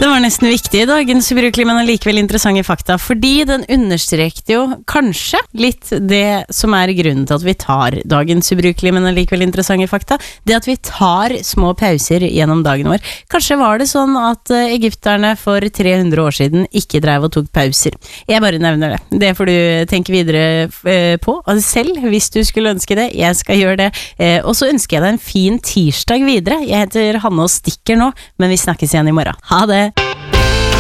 Det var nesten viktig, dagens ubrukelig, men allikevel interessante fakta, fordi den understrekte jo kanskje litt det som grunnen til at vi tar dagens ubrukelig, men allikevel interessante fakta, det at vi tar små pauser gjennom dagen vår. Kanskje var det sånn at egypterne for 300 år siden ikke drev og tok pauser. Jeg bare nevner det. Det får du tenke videre på selv, hvis du skulle ønske det. Jeg skal gjøre det. Og så ønsker jeg deg en fin tirsdag videre. Jeg heter Hanne og stikker nå, men vi snakkes igjen i morgen. Ha det!